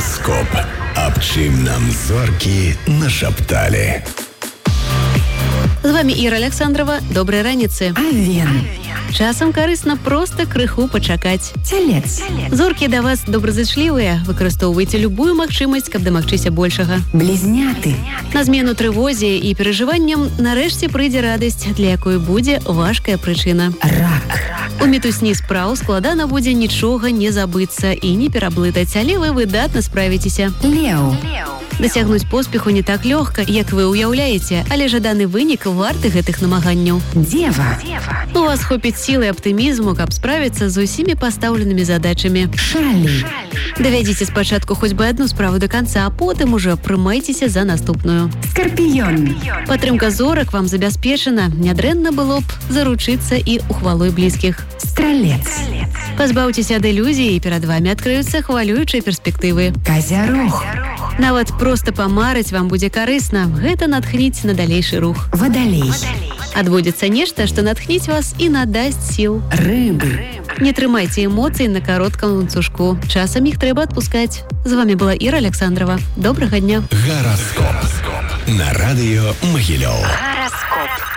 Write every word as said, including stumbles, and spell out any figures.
Гараскоп. Аб чым нам зоркі нашапталі. З вами Іра Александрова. Добрай раніцы. Авен. Часам карысна проста крыху пачакаць. Цялец. Зоркі да вас добразычлівыя. Выкарыстоўвайце любую магчымасць, каб дамагчыся большага. Блізняты. На змену трывозе і перажыванням нарэшце прыйдзе радасць, для якой будзе важкая прычына. Рак. У мітусні спраў складана будзе нічога не забыцца і не пераблытаць, але вы выдатна справіцеся. Леў. Дасягнуць поспеху не так лёгка, як вы ўяўляеце, але жаданы вынік варты гэтых намаганняў. Дева. У вас хопіць сілы і аптымізму, каб справіцца з усімі пастаўленымі задачамі. Шалі. Давядзіце спачатку хоць бы адну справу да канца, а потым ужо прымайцеся за наступную. Скарпіён. Падтрымка зорак вам забяспечана. Нядрэнна было б заручыцца і ухвалой блізкіх. Стралец. Пазбаўцеся ад ілюзій, і перад вамі адкрыюцца хвалюючыя перспектывы. Казярог. Нават проста памарыць вам будзе карысна. Гэта натхніць на далейшы рух. Вадалей. Адбудзецца нешта, што натхніць вас і надасць сіл. Рыбы. Не трымайце эмоцый на кароткам ланцужку. Часам іх трэба адпускаць. З вами была Іра Александрова. Добрага дня. Гараскоп. На радыё Магілёў. Гараскоп.